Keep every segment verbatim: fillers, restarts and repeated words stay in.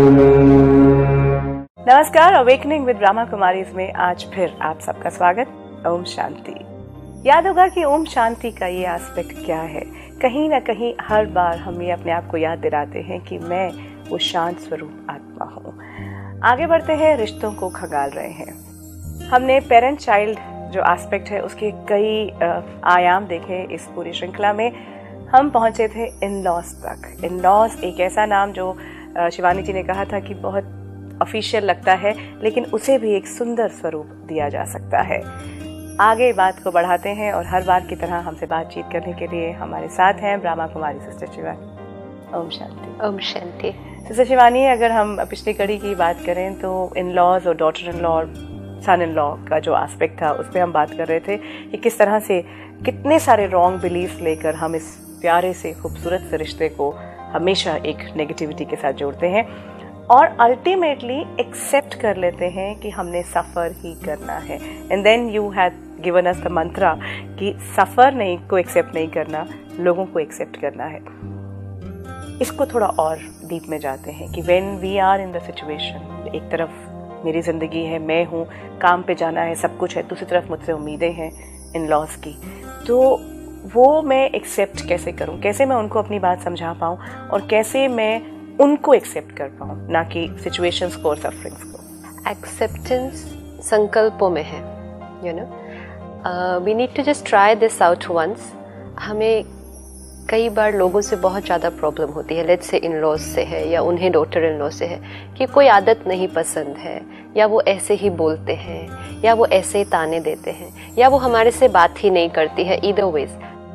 नमस्कार, awakening with Brahma Kumaris में आज फिर आप सबका स्वागत। ओम शांति। याद होगा कि ओम शांति का ये एस्पेक्ट क्या है। कहीं ना कहीं हर बार हम ये अपने आप को याद दिलाते हैं कि मैं वो शांत स्वरूप आत्मा हूँ। आगे बढ़ते हैं, रिश्तों को खंगाल रहे हैं। हमने पेरेंट चाइल्ड जो एस्पेक्ट है उसके कई आयाम देखे इस पूरी श्रृंखला में। हम पहुंचे थे इन लॉज तक। इन लॉज एक ऐसा नाम जो शिवानी जी ने कहा था कि बहुत ऑफिशियल लगता है, लेकिन उसे भी एक सुंदर स्वरूप दिया जा सकता है। आगे बात को बढ़ाते हैं और हर बार की तरह हमसे बातचीत करने के लिए हमारे साथ हैं ब्रह्मा कुमारी सिस्टर शिवानी। ओम शांति। ओम शांति। सिस्टर शिवानी, अगर हम पिछली कड़ी की बात करें तो इन लॉज और डॉटर इन लॉ और सन इन लॉ का जो एस्पेक्ट था उस पर हम बात कर रहे थे कि किस तरह से कितने सारे रॉन्ग बिलीफ लेकर हम इस प्यारे से खूबसूरत से रिश्ते को हमेशा एक नेगेटिविटी के साथ जोड़ते हैं और अल्टीमेटली एक्सेप्ट कर लेते हैं कि हमने सफ़र ही करना है। And then you had given us the मंत्रा कि सफ़र नहीं को एक्सेप्ट नहीं करना, लोगों को एक्सेप्ट करना है। इसको थोड़ा और डीप में जाते हैं कि when we are in the situation, एक तरफ मेरी ज़िंदगी है, मैं हूँ, काम पे जाना है, सब कुछ है, दूसरी तरफ मुझसे उम्मीदें हैं इन लॉज की, तो वो मैं एक्सेप्ट कैसे करूं, कैसे मैं उनको अपनी बात समझा पाऊं और कैसे मैं उनको एक्सेप्ट कर पाऊं, ना कि सिचुएशंस को और सफरिंग्स को। एक्सेप्टेंस संकल्पों में है, you know. We need to just try this out once. हमें कई बार लोगों से बहुत ज़्यादा प्रॉब्लम होती है, लेट्स से इन लॉज से है या उन्हें डॉटर इन लॉ से है कि कोई आदत नहीं पसंद है, या वो ऐसे ही बोलते हैं, या वो ऐसे ही ताने देते हैं, या वो हमारे से बात ही नहीं करती है। Either veg,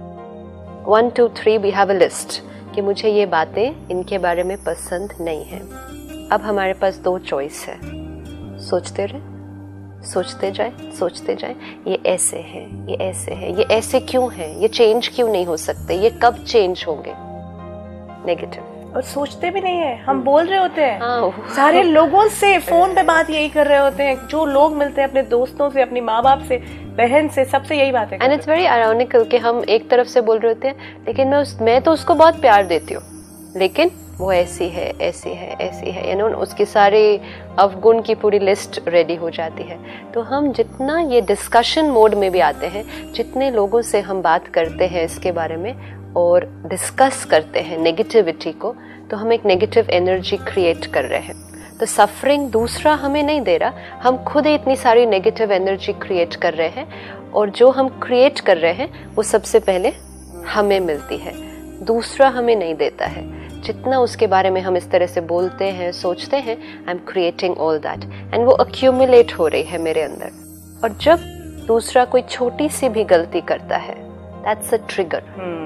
one two three we have a list कि मुझे ये बातें इनके बारे में पसंद नहीं है। अब हमारे पास दो चॉइस है, सोचते रहे, सोचते जाए, सोचते जाए, ये ऐसे है, ये ऐसे है, ये ऐसे क्यों है, ये चेंज क्यों नहीं हो सकते, ये कब चेंज होंगे। नेगेटिव। और सोचते भी नहीं है, हम बोल रहे होते हैं। हाँ। सारे लोगों से फोन पे बात यही कर रहे होते हैं, जो लोग मिलते हैं अपने दोस्तों से, अपनी माँ बाप से, बहन से, सबसे यही बात है। एंड इट्स वेरी आयरॉनिकल कि हम एक तरफ से बोल रहे होते हैं लेकिन मैं उस, मैं तो उसको बहुत प्यार देती हूँ, लेकिन वो ऐसी है, ऐसी है, ऐसी है, यू नो, उसकी सारी अवगुण की पूरी लिस्ट रेडी हो जाती है। तो हम जितना ये डिस्कशन मोड में भी आते हैं, जितने लोगों से हम बात करते हैं इसके बारे में और डिस्कस करते हैं नेगेटिविटी को, तो हम एक नेगेटिव एनर्जी क्रिएट कर रहे हैं। तो सफरिंग दूसरा हमें नहीं दे रहा, हम खुद ही इतनी सारी नेगेटिव एनर्जी क्रिएट कर रहे हैं, और जो हम क्रिएट कर रहे हैं वो सबसे पहले हमें मिलती है, दूसरा हमें नहीं देता है। जितना उसके बारे में हम इस तरह से बोलते हैं, सोचते हैं, I am creating all that, and वो अक्यूमुलेट हो रही है मेरे अंदर। और जब दूसरा कोई छोटी सी भी गलती करता है, that's a trigger,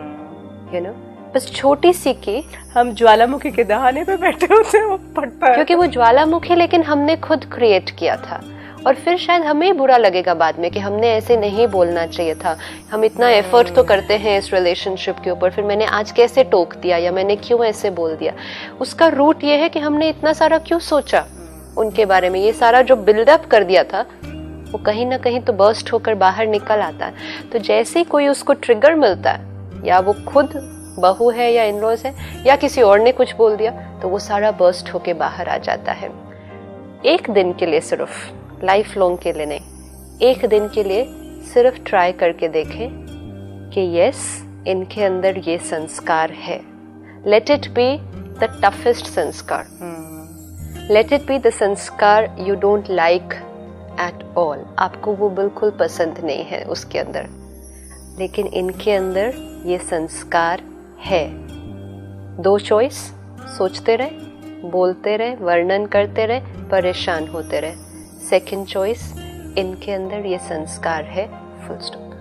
you know. बस छोटी सी की, हम ज्वालामुखी के दहाने पे बैठे होते हैं, वो पड़ता है, क्योंकि वो ज्वालामुखी लेकिन हमने खुद क्रिएट किया था, और फिर शायद हमें ही बुरा लगेगा बाद में कि हमने ऐसे नहीं बोलना चाहिए था। हम इतना एफर्ट तो करते हैं इस रिलेशनशिप के ऊपर, फिर मैंने आज कैसे टोक दिया, या मैंने क्यों ऐसे बोल दिया। उसका रूट ये है कि हमने इतना सारा क्यों सोचा उनके बारे में, ये सारा जो बिल्डअप कर दिया था वो कहीं ना कहीं तो बर्स्ट होकर बाहर निकल आता है। तो जैसे ही कोई उसको ट्रिगर मिलता है, या वो खुद बहू है या इन-लॉज है या किसी और ने कुछ बोल दिया, तो वो सारा बर्स्ट होके बाहर आ जाता है। एक दिन के लिए, सिर्फ लाइफ लॉन्ग के लिए नहीं, एक दिन के लिए सिर्फ ट्राई करके देखें कि यस, इनके अंदर ये संस्कार है। Let it be the toughest संस्कार, लेट इट बी द संस्कार you don't like at all, आपको वो बिल्कुल पसंद नहीं है उसके अंदर, लेकिन इनके अंदर ये संस्कार है। दो चॉइस, सोचते रहे, बोलते रहे, वर्णन करते रहे, परेशान होते रहे। सेकंड चॉइस, इनके अंदर ये संस्कार है, full stop,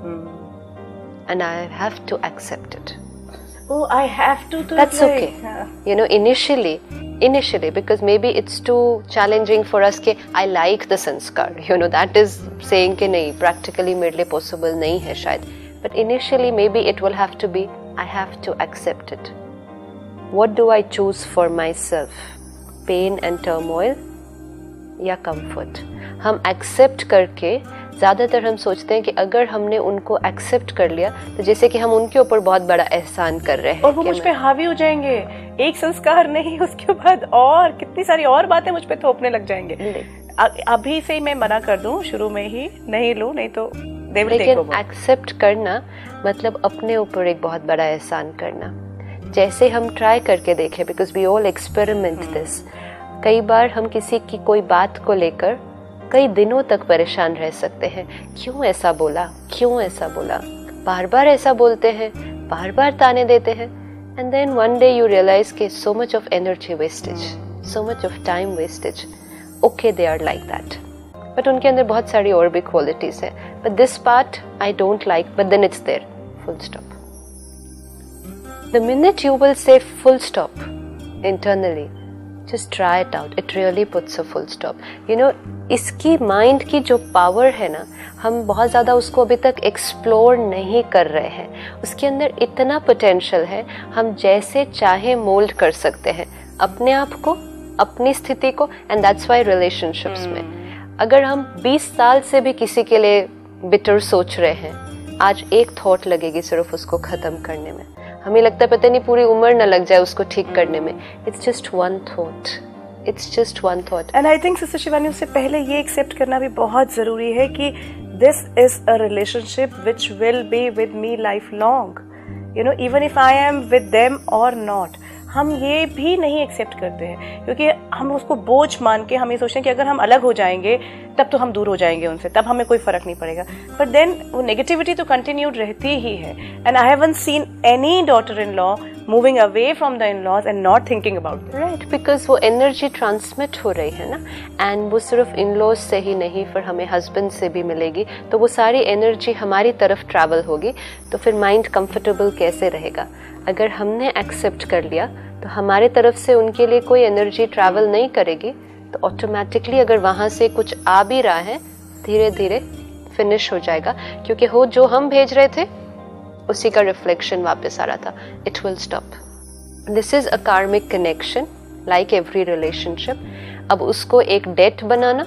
and I have to accept it. Oh, I have to do That's it. okay. Yeah. You know, initially, initially, because maybe it's too challenging for us कि I like the sanskar. You know, that is saying कि नहीं, practically मेरे लिए possible नहीं है शायद. But initially, maybe it will have to be, I have to accept it. What do I choose for myself? Pain and turmoil या comfort? हम accept करके, ज़्यादातर हम सोचते हैं कि अगर हमने उनको एक्सेप्ट कर लिया तो जैसे कि हम उनके ऊपर बहुत बड़ा एहसान कर रहे हैं और वो मुझ पे हावी हो जाएंगे, एक संस्कार नहीं, उसके बाद और कितनी सारी और बातें मुझ पे थोपने लग जाएंगे। अभी से ही मैं मना कर दूं, शुरू में ही नहीं लो, नहीं तो they will take over. Accept करना मतलब अपने ऊपर एक बहुत बड़ा एहसान करना। जैसे हम ट्राई करके देखें, because we all experiment this. कई बार हम किसी की कोई बात को लेकर कई दिनों तक परेशान रह सकते हैं। क्यों ऐसा बोला, क्यों ऐसा बोला, बार बार ऐसा बोलते हैं, बार बार ताने देते हैं। And then one day you realise कि so much of energy wastage, so much of time wastage. Okay, they are like that, but उनके अंदर बहुत सारी और भी क्वालिटीज हैं। But this part I don't like, but then it's there, full stop. The minute you will say full stop internally, just try it out, it really puts a full stop. You know, इसकी mind की जो power है ना, हम बहुत ज़्यादा उसको अभी तक एक्सप्लोर नहीं कर रहे हैं। उसके अंदर इतना पोटेंशियल है, हम जैसे चाहे मोल्ड कर सकते हैं अपने आप को, अपनी स्थिति को। एंड दैट्स वाई रिलेशनशिप्स में अगर हम बीस साल से भी किसी के लिए बिटर सोच रहे हैं, आज एक थॉट लगेगी सिर्फ उसको खत्म करने में। हमें लगता है पता नहीं पूरी उम्र न लग जाए उसको ठीक करने में। It's just one thought, it's just one thought. And I think sister Shivani, उससे पहले ये एक्सेप्ट करना भी बहुत जरूरी है कि this is a relationship which will be with me life long. You know, even if I am with them और नॉट, हम ये भी नहीं एक्सेप्ट करते हैं, क्योंकि हम उसको बोझ मान के हम ये सोचते हैं कि अगर हम अलग हो जाएंगे तब तो हम दूर हो जाएंगे उनसे, तब हमें कोई फर्क नहीं पड़ेगा। बट देन वो नेगेटिविटी तो कंटिन्यूड रहती ही है। And I haven't seen any daughter in law moving away from the in laws and not thinking about this. Right, because वो एनर्जी ट्रांसमिट हो रही है ना, एंड वो सिर्फ इन लॉज से ही नहीं, फिर हमें हस्बैंड से भी मिलेगी। तो वो सारी एनर्जी हमारी तरफ ट्रैवल होगी, तो फिर माइंड कंफर्टेबल कैसे रहेगा? अगर हमने एक्सेप्ट कर लिया तो हमारे तरफ से उनके लिए कोई एनर्जी ट्रैवल नहीं करेगी, तो ऑटोमेटिकली अगर वहां से कुछ आ भी रहा है, धीरे धीरे फिनिश हो जाएगा, क्योंकि हो जो हम भेज रहे थे उसी का रिफ्लेक्शन वापस आ रहा था। It will stop. This is a karmic connection, like every relationship. अब उसको एक डेट बनाना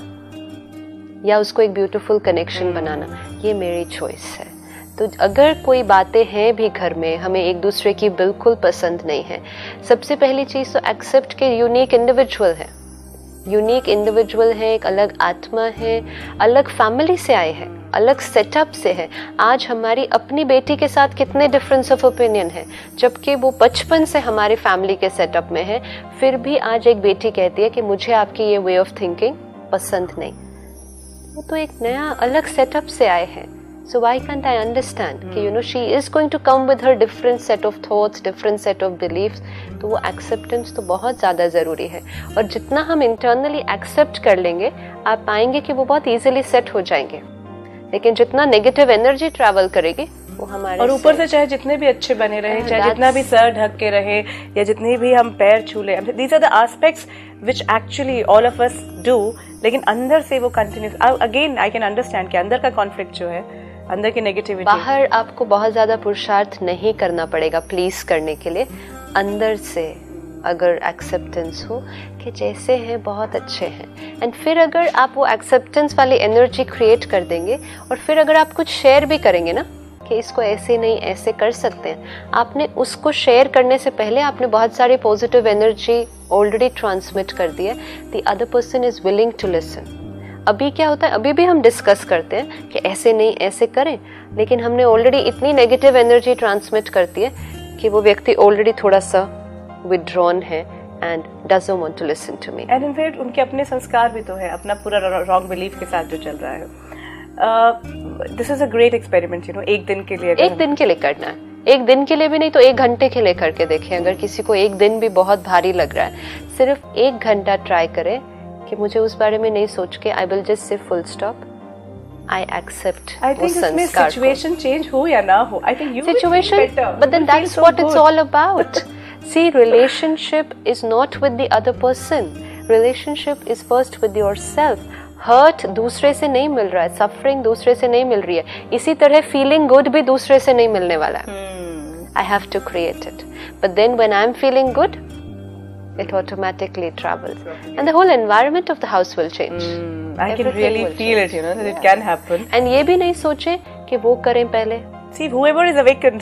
या उसको एक ब्यूटीफुल कनेक्शन बनाना, ये मेरी चॉइस है। तो अगर कोई बातें हैं भी घर में हमें एक दूसरे की बिल्कुल पसंद नहीं है, सबसे पहली चीज तो एक्सेप्ट के यूनिक इंडिविजुअल है, यूनिक इंडिविजुअल है, एक अलग आत्मा है, अलग फैमिली से आए हैं, अलग सेटअप से है। आज हमारी अपनी बेटी के साथ कितने डिफरेंस ऑफ ओपिनियन है, जबकि वो बचपन से हमारे फैमिली के सेटअप में है, फिर भी आज एक बेटी कहती है कि मुझे आपकी ये वे ऑफ थिंकिंग पसंद नहीं। वो तो एक नया अलग सेटअप से आए हैं। So why can't I understand कि you know she is going to come with her different set of thoughts, different set of beliefs। तो वो acceptance तो बहुत ज़्यादा ज़रूरी है, और जितना हम internally accept कर लेंगे, आप पाएंगे कि वो बहुत easily set हो जाएंगे। लेकिन जितना negative energy travel करेगी वो हमारे, और ऊपर से चाहे जितने भी अच्छे बने रहे, चाहे जितना भी सर ढक के रहे, या जितनी भी हम पैर छू ले, these are the aspects which actually all of us do, लेकिन अंदर से वो continuous। Again I can understand कि अंदर का conflict जो है, अंदर की नेगेटिविटी, बाहर आपको बहुत ज्यादा पुरुषार्थ नहीं करना पड़ेगा प्लीज करने के लिए। अंदर से अगर एक्सेप्टेंस हो कि जैसे हैं बहुत अच्छे हैं, एंड फिर अगर आप वो एक्सेप्टेंस वाली एनर्जी क्रिएट कर देंगे, और फिर अगर आप कुछ शेयर भी करेंगे ना कि इसको ऐसे नहीं ऐसे कर सकते हैं, आपने उसको शेयर करने से पहले आपने बहुत सारी पॉजिटिव एनर्जी ऑलरेडी ट्रांसमिट कर दी है। The other person is willing to listen. अभी क्या होता है, अभी भी हम डिस्कस करते हैं कि ऐसे नहीं ऐसे करें, लेकिन हमने ऑलरेडी इतनी नेगेटिव एनर्जी ट्रांसमिट करती है कि वो व्यक्ति ऑलरेडी थोड़ा सा विथड्रॉन है and doesn't want to listen to me. And in fact उनके अपने संस्कार भी तो है, अपना पूरा रॉन्ग बिलीफ के साथ जो चल रहा है। This is a great experiment, you know, एक दिन के लिए, एक दिन के लिए करना है, एक दिन के लिए भी नहीं तो एक घंटे के लिए करके देखें। अगर किसी को एक दिन भी बहुत भारी लग रहा है, सिर्फ एक घंटा ट्राई करें कि मुझे उस बारे में नहीं सोच के, I will just say full stop, I accept. I think इसमें सिचुएशन चेंज हो या ना हो, I think you situation, but then that's what it's all about. C, relationship is not with the other person, relationship is first with yourself. Hurt दूसरे से नहीं मिल रहा है, सफरिंग दूसरे से नहीं मिल रही है, इसी तरह फीलिंग गुड भी दूसरे से नहीं मिलने वाला है। I have to create it, but then when I am feeling good, it automatically travels, and the whole environment of the house will change. mm, I can really feel it, you know, that yeah. it can happen. And ये भी नहीं सोचे कि वो करें पहले। See, whoever is awakened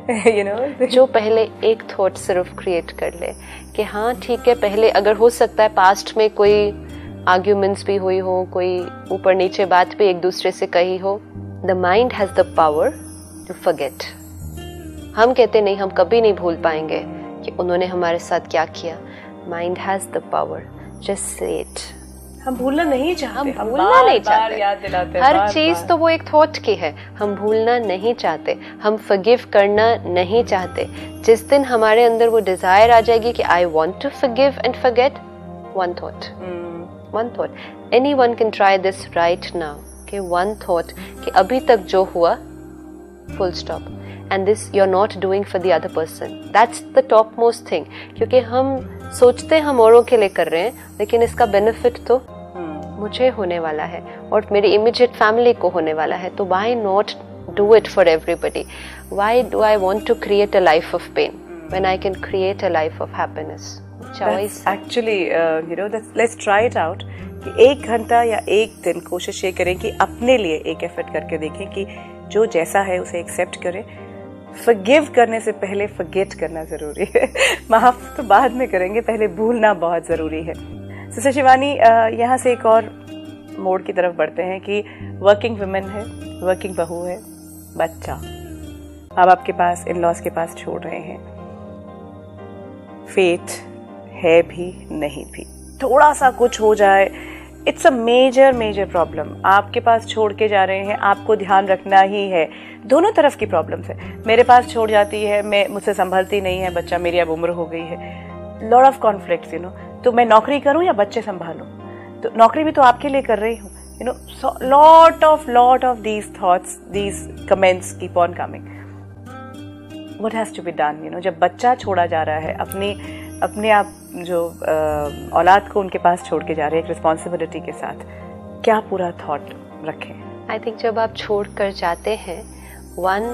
you know जो पहले एक थॉट सिर्फ क्रिएट कर ले कि हाँ ठीक है, पहले अगर हो सकता है पास्ट में कोई आर्ग्यूमेंट्स भी हुई हो, कोई ऊपर नीचे बात भी एक दूसरे से कही हो, the mind has the power to forget. हम कहते नहीं, हम कभी नहीं भूल पाएंगे कि उन्होंने हमारे साथ क्या किया। Mind has the power, just say it. हम भूलना नहीं चाहते, हम हम भूलना बार, नहीं बार चाहते, याद दिलाते हर बार, चीज बार। तो वो एक थॉट की है। हम भूलना नहीं चाहते, हम फॉरगिव करना नहीं चाहते। जिस दिन हमारे अंदर वो डिजायर आ जाएगी कि I want to forgive and forget, one thought one thought anyone can try this right now, कि वन थॉट कि अभी तक जो हुआ, full stop, and this you are not doing for the other person. That's the top most thing, क्योंकि हम सोचते हम औरों के लिए कर रहे हैं, लेकिन इसका बेनिफिट तो मुझे होने वाला है और मेरी इमीडिएट फैमिली को होने वाला है। तो why not do it for everybody? Why do I want to create a life of pen when I can create a life of happiness? Choice actually you know, let's try it out कि एक घंटा या एक दिन कोशिश ये करें कि अपने लिए एक एफर्ट करके देखें कि जो जैसा है उसे एक्सेप्ट करें। फॉरगिव करने से पहले फॉरगेट करना जरूरी है। माफ तो बाद में करेंगे, पहले भूलना बहुत जरूरी है। सिस्टर शिवानी, यहाँ से एक और मोड़ की तरफ बढ़ते हैं कि वर्किंग वुमेन है, वर्किंग बहू है, बच्चा अब आपके पास, इन लॉज के पास छोड़ रहे हैं। फेथ है भी नहीं भी, थोड़ा सा कुछ हो जाए, it's a major major problem. आपके पास छोड़ के जा रहे हैं, आपको ध्यान रखना ही है। दोनों तरफ की प्रॉब्लम्स है। मेरे पास छोड़ जाती है, मैं मुझसे संभलती नहीं है, बच्चा, मेरी अब उम्र हो गई है, lot of conflicts, you know. तो मैं नौकरी करूं या बच्चे संभालूं? तो नौकरी भी तो आपके लिए कर रही हूँ, you know. Lot of lot of these thoughts, these comments keep on coming. What has to be done, you know. जब बच्चा छोड़ा जा रहा है, अपनी अपने आप जो uh, औलाद को उनके पास छोड़ के जा रहे हैं एक रिस्पॉन्सिबिलिटी के साथ, क्या पूरा थॉट रखें? आई थिंक जब आप छोड़ कर जाते हैं, one,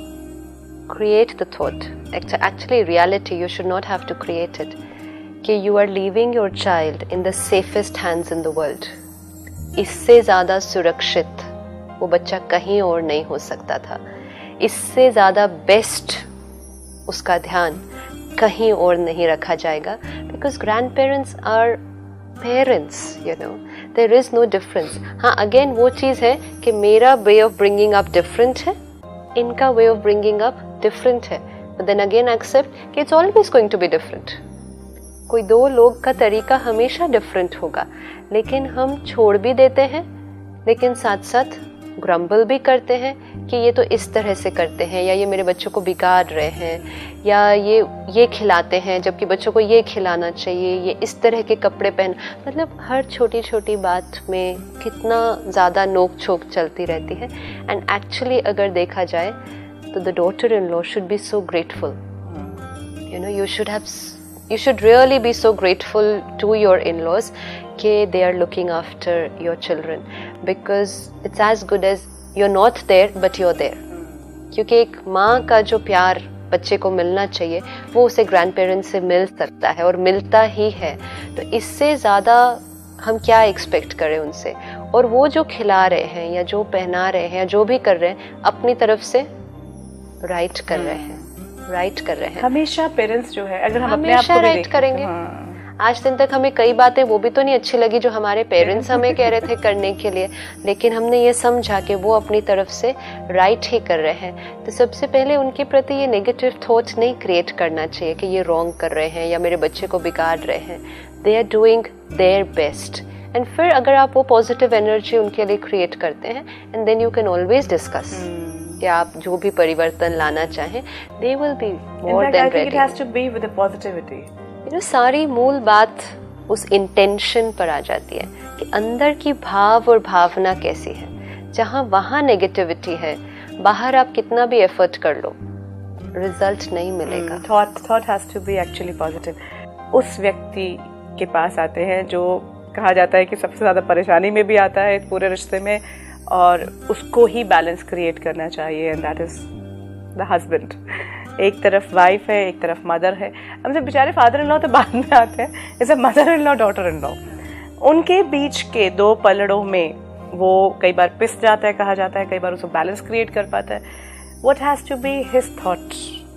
create the thought, actually reality, you should not have to create it, कि you are leaving your child in the safest hands in the world. इससे ज़्यादा सुरक्षित वो बच्चा कहीं और नहीं हो सकता था। इससे ज़्यादा बेस्ट उसका ध्यान कहीं और नहीं रखा जाएगा, because grand parents are parents, you know, there is no difference. हाँ, अगेन वो चीज़ है कि मेरा way of bringing up different है, इनका way of bringing up different है, बट देन अगेन एक्सेप्ट कि it's always going to be different. कोई दो लोग का तरीका हमेशा डिफरेंट होगा, लेकिन हम छोड़ भी देते हैं, लेकिन साथ साथ ग्रम्बल भी करते हैं कि ये तो इस तरह से करते हैं, या ये मेरे बच्चों को बिगाड़ रहे हैं, या ये ये खिलाते हैं जबकि बच्चों को ये खिलाना चाहिए, ये इस तरह के कपड़े पहन। मतलब हर छोटी छोटी बात में कितना ज़्यादा नोक झोंक चलती रहती है। एंड एक्चुअली अगर देखा जाए तो the daughter in law should be so grateful, you know, you should have You should really be so grateful to your in-laws कि they are looking after your children, because it's as good as you're not there but you're there. क्योंकि एक माँ का जो प्यार बच्चे को मिलना चाहिए वो उसे ग्रैंड पेरेंट्स से मिल सकता है और मिलता ही है। तो इससे ज़्यादा हम क्या एक्सपेक्ट करें उनसे? और वो जो खिला रहे हैं या जो पहना रहे हैं या जो भी कर रहे हैं, अपनी तरफ से राइट कर रहे हैं, राइट कर रहे हैं। हमेशा पेरेंट्स जो है, अगर हम अपने आप को भी राइट करेंगे। हाँ। आज दिन तक हमें कई बातें वो भी तो नहीं अच्छी लगी जो हमारे पेरेंट्स हमें कह रहे थे करने के लिए, लेकिन हमने ये समझा कि वो अपनी तरफ से राइट ही कर रहे हैं। तो सबसे पहले उनके प्रति ये नेगेटिव थॉट्स नहीं क्रिएट करना चाहिए कि ये रॉन्ग कर रहे हैं या मेरे बच्चे को बिगाड़ रहे हैं। They are doing their best. And फिर अगर आप वो पॉजिटिव एनर्जी उनके लिए क्रिएट करते हैं, and then you can always discuss कि आप जो भी परिवर्तन लाना चाहें, they will be more than ready. It has to be with a positivity. You know, सारी मूल बात उस इंटेंशन पर आ जाती है कि अंदर की भाव और भावना कैसी है। जहाँ वहाँ नेगेटिविटी है, बाहर आप कितना भी एफर्ट कर लो, रिजल्ट नहीं मिलेगा। hmm. Thought, thought has to be actually positive. उस व्यक्ति के पास आते हैं जो कहा जाता है कि सबसे ज्यादा परेशानी में भी आता है इस पूरे रिश्ते में, और उसको ही बैलेंस क्रिएट करना चाहिए, and that is the husband. एक तरफ वाइफ है, एक तरफ मदर है। हमसे बेचारे फादर इन लॉ तो बाद में आते हैं, जैसे mother in law, daughter in law, उनके बीच के दो पलड़ों में वो कई बार पिस जाता है, कहा जाता है, कई बार उसको बैलेंस क्रिएट कर पाता है। What has to be his thought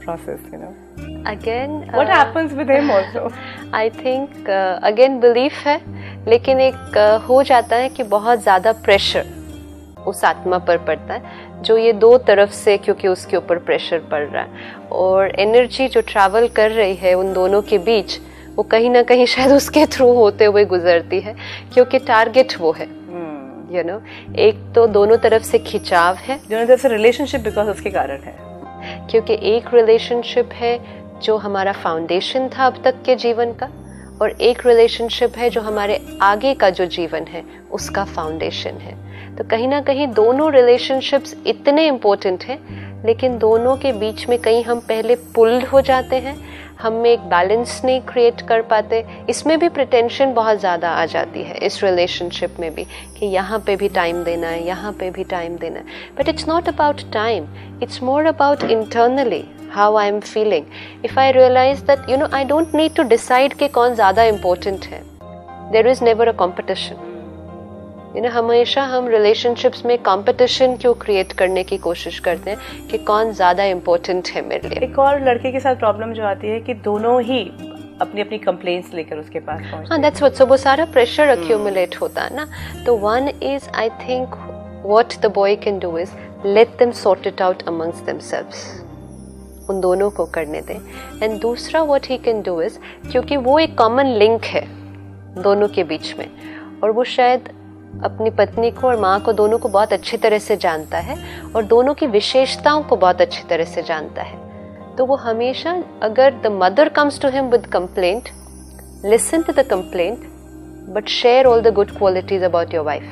process, you know? Again, What uh, happens with him also? I think uh, again belief है, लेकिन एक uh, हो जाता है कि बहुत ज़्यादा प्रेशर उस आत्मा पर पड़ता है जो ये दो तरफ से, क्योंकि उसके ऊपर प्रेशर पड़ रहा है और एनर्जी जो ट्रैवल कर रही है उन दोनों के बीच, वो कहीं ना कहीं शायद उसके थ्रू होते हुए गुजरती है, क्योंकि टारगेट वो है, यू नो। एक तो दोनों तरफ से खिंचाव है, दोनों तरफ से रिलेशनशिप बिकॉज उसके कारण है, क्योंकि एक रिलेशनशिप है जो हमारा फाउंडेशन था अब तक के जीवन का, और एक रिलेशनशिप है जो हमारे आगे का जो जीवन है उसका फाउंडेशन है। तो कहीं ना कहीं दोनों रिलेशनशिप्स इतने इम्पोर्टेंट हैं, लेकिन दोनों के बीच में कहीं हम पहले पुल्ड हो जाते हैं, हम में एक बैलेंस नहीं क्रिएट कर पाते। इसमें भी प्रिटेंशन बहुत ज़्यादा आ जाती है, इस रिलेशनशिप में भी, कि यहाँ पे भी टाइम देना है, यहाँ पे भी टाइम देना है। But it's not about time, it's more about internally how I am feeling. If I realise that you know I don't need to decide कि कौन ज़्यादा इम्पोर्टेंट है, there is never a competition. You know, हमेशा हम relationships में competition क्यों create करने की कोशिश करते हैं कि कौन ज़्यादा इम्पोर्टेंट है मेरे लिए। एक और लड़के के साथ प्रॉब्लम जो आती है कि दोनों ही अपनी अपनी कंप्लेंट्स लेकर उसके पास पहुंचते हैं। हाँ, दैट्स व्हाट, सो वो सारा प्रेशर अक्यूमुलेट होता है ना। तो one is, I think what the boy can do is let them sort it out amongst themselves, उन दोनों को करने दें। एंड दूसरा what he can do is, क्योंकि वो एक कॉमन लिंक है दोनों के बीच में, और वो शायद अपनी पत्नी को और माँ को, दोनों को बहुत अच्छी तरह से जानता है और दोनों की विशेषताओं को बहुत अच्छी तरह से जानता है। तो वो हमेशा, अगर the mother comes to him with complaint, listen to the complaint but share all the good qualities about your wife,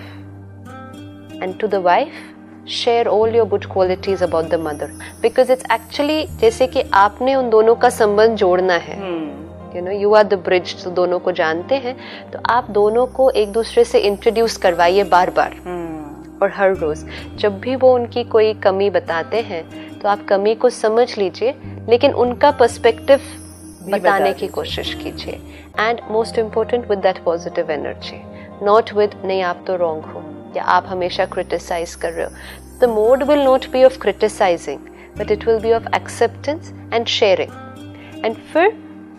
and to the wife share all your good qualities about the mother, because it's actually जैसे कि आपने उन दोनों का संबंध जोड़ना है। You know, you are the bridge, तो दोनों को जानते हैं, तो आप दोनों को एक दूसरे से इंट्रोड्यूस करवाइए बार बार। hmm. और हर रोज जब भी वो उनकी कोई कमी बताते हैं तो आप कमी को समझ लीजिए, लेकिन उनका पर्सपेक्टिव बताने बता की कोशिश कीजिए। And most important with that positive energy, not with नहीं आप तो रॉन्ग हो या आप हमेशा क्रिटिसाइज कर रहे हो। The mode will not be of criticising, but it will be of acceptance and sharing. And फिर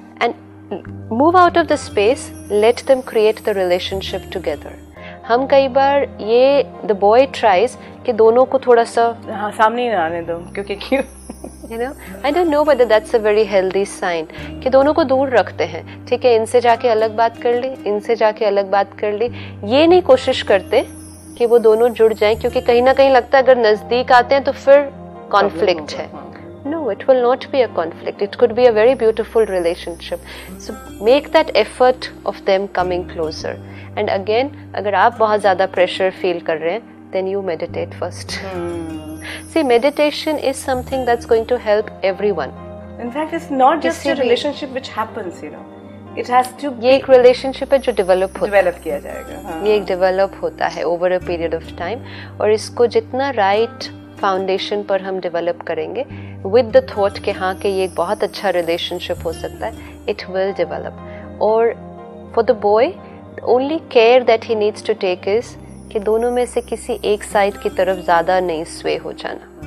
and move out of the space, let them create the relationship together. हम कई बार ये the boy tries कि दोनों को थोड़ा सा हाँ सामने ना आने दो, क्योंकि क्यों you know, I don't know whether that's a very healthy sign, कि दोनों को दूर रखते हैं। ठीक है, इनसे जाके अलग बात कर ली, इनसे जाके अलग बात कर ली, ये नहीं कोशिश करते कि वो दोनों जुड़ जाएं, क्योंकि कहीं ना कहीं लगता है अगर नजदीक आते हैं तो फिर कॉन्फ्लिक्ट है। No, it will not be a conflict. It could be a very beautiful relationship. So make that effort of them coming closer. And again, अगर आप बहुत ज़्यादा pressure feel कर रहे हैं, then you meditate first. Hmm. See, meditation is something that's going to help everyone. In fact, it's not just a relationship which happens, you know. It has to be. ये एक relationship है जो develop होता है. Develop किया जाएगा. हाँ. ये एक develop होता है over a period of time. और इसको जितना right फाउंडेशन पर हम डेवलप करेंगे विद द थॉट कि हाँ कि ये एक बहुत अच्छा रिलेशनशिप हो सकता है, इट विल डेवलप। और for the boy only care that he needs to take is कि दोनों में से किसी एक साइड की तरफ ज़्यादा नहीं स्वे हो जाना।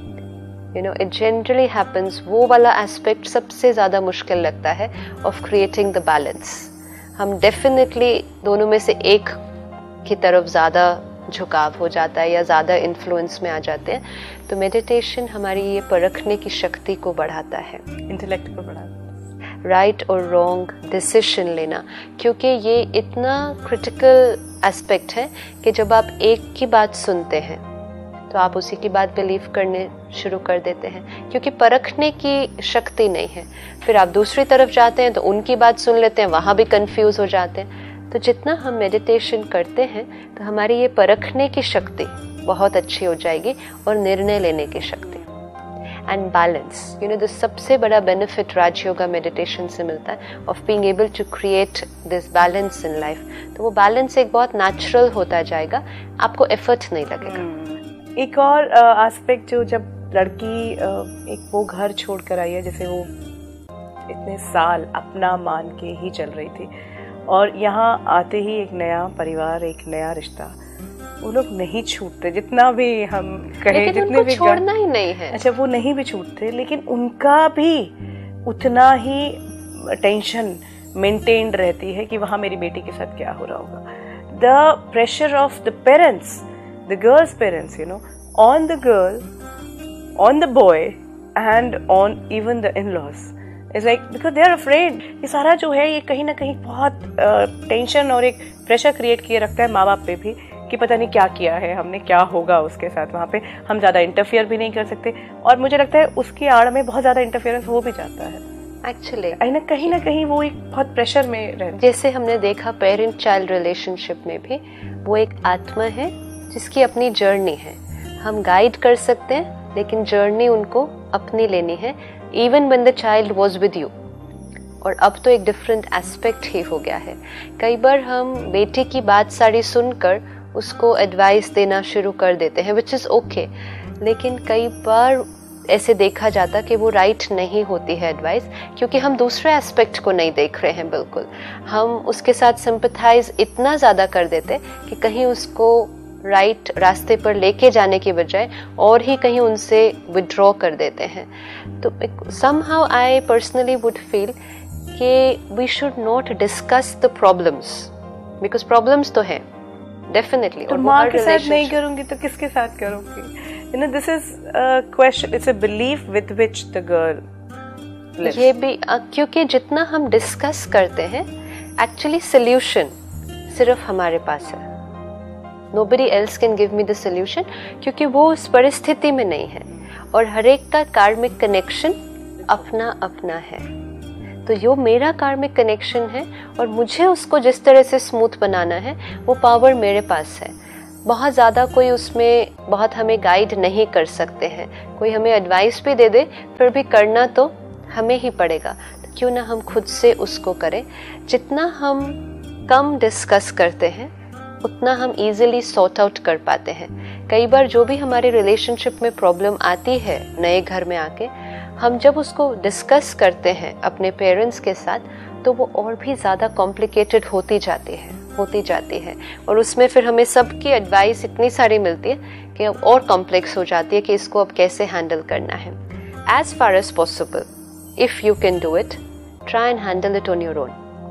You know, it generally happens, वो वाला एस्पेक्ट सबसे ज़्यादा मुश्किल लगता है ऑफ क्रिएटिंग द बैलेंस। हम डेफिनेटली दोनों में से एक की तरफ ज़्यादा झुकाव हो जाता है या ज़्यादा इन्फ्लुएंस में आ जाते हैं। तो मेडिटेशन हमारी ये परखने की शक्ति को बढ़ाता है, इंटेलेक्ट को बढ़ाता है, राइट और रॉन्ग डिसीजन लेना, क्योंकि ये इतना क्रिटिकल एस्पेक्ट है कि जब आप एक की बात सुनते हैं तो आप उसी की बात बिलीव करने शुरू कर देते हैं, क्योंकि परखने की शक्ति नहीं है। फिर आप दूसरी तरफ जाते हैं तो उनकी बात सुन लेते हैं, वहाँ भी कंफ्यूज हो जाते हैं। तो जितना हम मेडिटेशन करते हैं तो हमारी ये परखने की शक्ति बहुत अच्छी हो जाएगी और निर्णय लेने की शक्ति। And balance, you know, the सबसे बड़ा बेनिफिट राजयोगा मेडिटेशन से मिलता है of being able to create this balance in life. तो वो बैलेंस एक बहुत नेचुरल होता जाएगा, आपको एफर्ट नहीं लगेगा। hmm. एक और एस्पेक्ट जो जब लड़की uh, एक वो घर छोड़ कर आई है, जैसे वो इतने साल अपना मान के ही चल रही थी और यहाँ आते ही एक नया परिवार, एक नया रिश्ता, वो लोग नहीं छूटते, जितना भी हम कहें, लेकिन जितने उनको भी छोड़ना ही नहीं है। अच्छा, वो नहीं भी छूटते, लेकिन उनका भी उतना ही टेंशन मेंटेन्ड रहती है कि वहां मेरी बेटी के साथ क्या हो रहा होगा। The pressure of the parents, the girls parents, you know, on the girl, on the boy and on even the in-laws, is like because they are afraid. ये सारा जो है ये कहीं ना कहीं बहुत टेंशन uh, और एक प्रेशर क्रिएट किए रखता है माँ बाप पे भी कि पता नहीं क्या किया है हमने, क्या होगा उसके साथ। वहाँ पे हम ज़्यादा इंटरफियर भी नहीं कर सकते, और मुझे लगता है उसकी आड़ में बहुत ज़्यादा इंटरफियरेंस हो भी जाता है एक्चुअली। ना कहीं ना कहीं वो एक बहुत प्रेशर में रहता है। जैसे हमने देखा पेरेंट चाइल्ड रिलेशनशिप में भी, वो एक आत्मा है जिसकी अपनी जर्नी है। हम गाइड कर सकते हैं, लेकिन जर्नी उनको अपनी लेनी है, even when the child was with you. और अब तो एक डिफरेंट एस्पेक्ट ही हो गया है। कई बार हम बेटी की बात सारी सुनकर उसको एडवाइस देना शुरू कर देते हैं, विच इज़ ओके, लेकिन कई बार ऐसे देखा जाता कि वो राइट नहीं होती है एडवाइस, क्योंकि हम दूसरे एस्पेक्ट को नहीं देख रहे हैं। बिल्कुल हम उसके साथ सिंपैथाइज इतना ज़्यादा कर देते कि कहीं उसको राइट right रास्ते पर लेके जाने की बजाय और ही कहीं उनसे विड्रॉ कर देते हैं। तो somehow I personally would feel कि we should not discuss the problems, because problems तो हैं definitely। तो माँ के साथ नहीं करूँगी तो किसके साथ करूँगी? You know, this is a question, it's a belief with which the girl lives। ये भी क्योंकि जितना हम डिस्कस करते हैं, एक्चुअली सोल्यूशन सिर्फ हमारे पास है। Nobody else can give me the solution, क्योंकि वो उस परिस्थिति में नहीं है, और हर एक का कार्मिक कनेक्शन अपना अपना है। तो यो मेरा कार्मिक कनेक्शन है, और मुझे उसको जिस तरह से स्मूथ बनाना है वो पावर मेरे पास है। बहुत ज़्यादा कोई उसमें बहुत हमें गाइड नहीं कर सकते हैं। कोई हमें एडवाइस भी दे दे, फिर भी करना तो हमें ही पड़ेगा। तो क्यों ना हम खुद से उसको करें। जितना हम कम डिस्कस करते हैं, उतना हम इजीली सॉर्ट आउट कर पाते हैं। कई बार जो भी हमारे रिलेशनशिप में प्रॉब्लम आती है नए घर में आके, हम जब उसको डिस्कस करते हैं अपने पेरेंट्स के साथ, तो वो और भी ज़्यादा कॉम्प्लिकेटेड होती जाती है होती जाती है और उसमें फिर हमें सबकी एडवाइस इतनी सारी मिलती है कि अब और कॉम्प्लेक्स हो जाती है कि इसको अब कैसे हैंडल करना है। As far as possible, if you can do it, try and handle it on your own.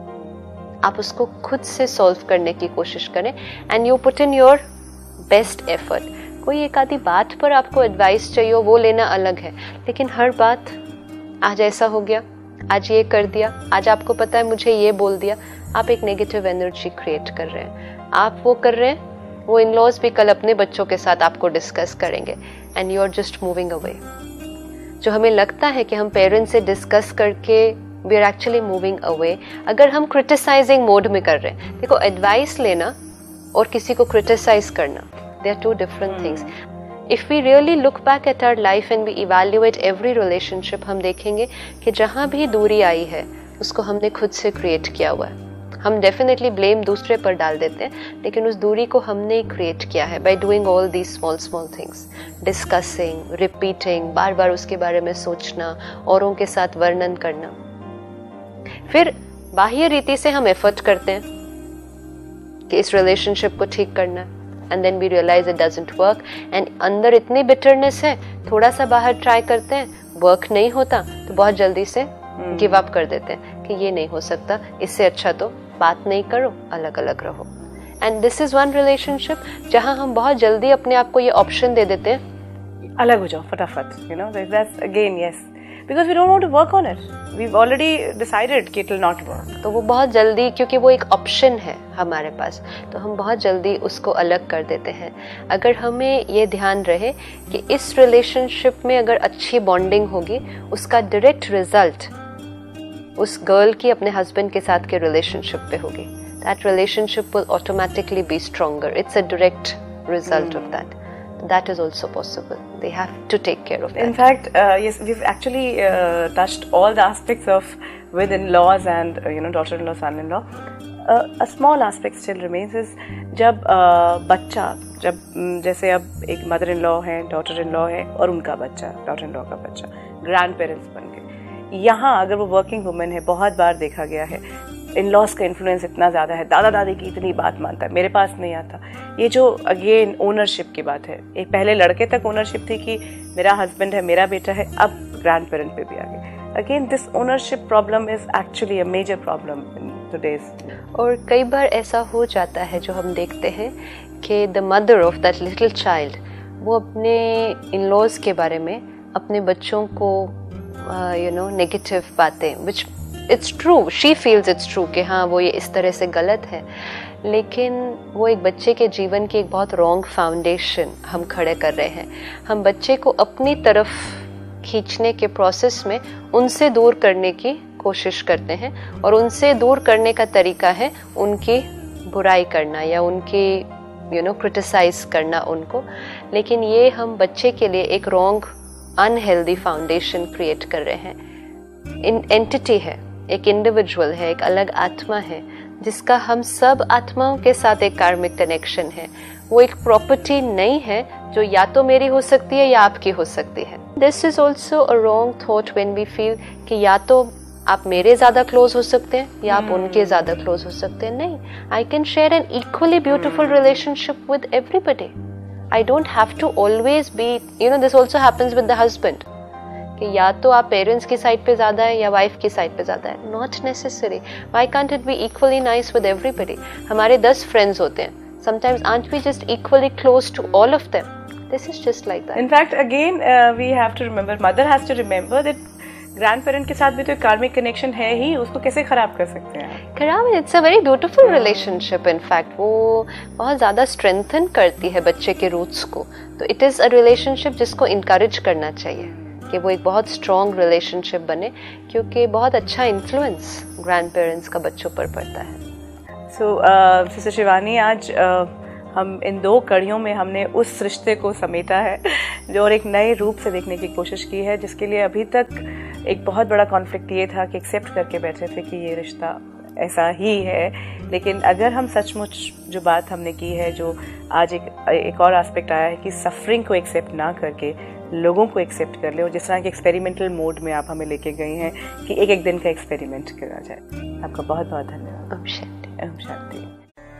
आप उसको खुद से सॉल्व करने की कोशिश करें, and you put in your best effort. कोई एक आधी बात पर आपको एडवाइस चाहिए, वो लेना अलग है, लेकिन हर बात आज ऐसा हो गया, आज ये कर दिया, आज आपको पता है मुझे ये बोल दिया, आप एक नेगेटिव एनर्जी क्रिएट कर रहे हैं। आप वो कर रहे हैं, वो इन लॉज भी कल अपने बच्चों के साथ आपको डिस्कस करेंगे, and you are just moving away. जो हमें लगता है कि हम पेरेंट्स से डिस्कस करके we are actually moving away, अगर हम क्रिटिसाइजिंग मोड में कर रहे हैं। देखो, एडवाइस लेना और किसी को क्रिटिसाइज करना, they are to different things. If we really look back at our life and we evaluate every relationship, हम देखेंगे कि जहाँ भी दूरी आई है उसको हमने खुद से क्रिएट किया हुआ है। हम डेफिनेटली ब्लेम दूसरे पर डाल देते हैं, लेकिन उस दूरी को हमने ही क्रिएट किया है by doing all these small small things, discussing, repeating, बार बार उसके बारे में सोचना, औरों के साथ वर्णन करना। फिर बाह्य रीति से हम एफर्ट करते हैं कि इस रिलेशनशिप को ठीक करना है, and then we realise it doesn't work, and अंदर इतनी बिटरनेस है, थोड़ा सा बाहर ट्राई करते हैं, वर्क नहीं होता तो बहुत जल्दी से गिव अप कर देते हैं कि ये नहीं हो सकता, इससे अच्छा तो बात नहीं करो, अलग अलग रहो। And this is one relationship जहां हम बहुत जल्दी अपने आप को ये ऑप्शन दे देते हैं, अलग हो जाओ फटाफट, you know, that's again yes, because we don't want to work on it, we already decided कि इट विल नॉट वर्क। तो वो बहुत जल्दी, क्योंकि वो एक ऑप्शन है हमारे पास, तो हम बहुत जल्दी उसको अलग कर देते हैं। अगर हमें ये ध्यान रहे कि इस रिलेशनशिप में अगर अच्छी बॉन्डिंग होगी, उसका डायरेक्ट रिजल्ट उस गर्ल की अपने हस्बैंड के साथ के रिलेशनशिप पे होगी। That relationship will automatically B stronger, it's a direct result of that. That is also possible. They have to take care of that. In fact, uh, yes, we've actually uh, touched all the aspects of with in-laws and uh, you know, daughter-in-law, son-in-law. Uh, a small aspect still remains is जब uh, बच्चा, जब जैसे अब एक mother-in-law है, daughter-in-law है, और उनका बच्चा, daughter-in-law का बच्चा, grandparents बन गए। यहाँ अगर वो working woman है, बहुत बार देखा गया है, इन लॉस का इन्फ्लुएंस इतना ज़्यादा है, दादा दादी की इतनी बात मानता है, मेरे पास नहीं आता। ये जो अगेन ओनरशिप की बात है, एक पहले लड़के तक ओनरशिप थी कि मेरा हस्बैंड है, मेरा बेटा है, अब ग्रैंड पेरेंट पे भी आ गए। Again this ownership problem is actually a major problem in today's. और कई बार ऐसा हो जाता है जो हम देखते हैं कि the mother of that little child वो अपने इन लॉज के बारे में अपने बच्चों को यू नो नेगेटिव बातें, विच it's true, she feels it's true कि हाँ वो ये इस तरह से गलत है, लेकिन वो एक बच्चे के जीवन की एक बहुत रॉन्ग फाउंडेशन हम खड़े कर रहे हैं। हम बच्चे को अपनी तरफ खींचने के प्रोसेस में उनसे दूर करने की कोशिश करते हैं, और उनसे दूर करने का तरीका है उनकी बुराई करना या उनकी यू नो क्रिटिसाइज करना उनको। लेकिन ये हम बच्चे के लिए एक रॉन्ग अनहेल्दी फाउंडेशन क्रिएट कर रहे हैं। इन एंटिटी है, एक इंडिविजुअल है, एक अलग आत्मा है जिसका हम सब आत्माओं के साथ एक कार्मिक कनेक्शन है। वो एक प्रॉपर्टी नहीं है जो या तो मेरी हो सकती है या आपकी हो सकती है। This is also a wrong thought when we feel कि या तो आप मेरे ज्यादा क्लोज हो सकते हैं या आप उनके ज्यादा क्लोज हो सकते हैं। नहीं, I can share an equally beautiful relationship with everybody. I don't have to always be, you know, this also happens with the husband, कि या तो आप पेरेंट्स की साइड पे ज़्यादा है या वाइफ की साइड पे ज़्यादा है। Not necessary. Why can't it be equally nice with everybody? हमारे दस फ्रेंड्स होते हैं, sometimes aren't we just equally close to all of them? This is just like that. In fact, again, uh, we have to remember, mother has to remember that grand parent के साथ भी तो एक karmic connection है ही, उसको कैसे खराब कर सकते हैं? खराब, it's a very beautiful relationship. In fact वो बहुत ज़्यादा स्ट्रेंथन करती है बच्चे के रूट्स को। तो इट इज़ अ रिलेशनशिप जिसको इनकरेज करना चाहिए कि वो एक बहुत स्ट्रॉन्ग रिलेशनशिप बने, क्योंकि बहुत अच्छा इन्फ्लुएंस ग्रैंड पेरेंट्स का बच्चों पर पड़ता है। सो सिस्टर शिवानी, आज uh, हम इन दो कड़ियों में हमने उस रिश्ते को समेटा है जो और एक नए रूप से देखने की कोशिश की है, जिसके लिए अभी तक एक बहुत बड़ा कॉन्फ्लिक्ट ये था कि एक्सेप्ट करके बैठे थे कि ये रिश्ता ऐसा ही है। लेकिन अगर हम सचमुच जो बात हमने की है, जो आज एक एक और एस्पेक्ट आया है कि सफरिंग को एक्सेप्ट ना करके लोगों को एक्सेप्ट कर ले, और जिस तरह के एक्सपेरिमेंटल मोड में आप हमें लेके गई हैं कि एक एक दिन का एक्सपेरिमेंट करा जाए। आपका बहुत बहुत धन्यवाद। ओम शांति। ओम शांति।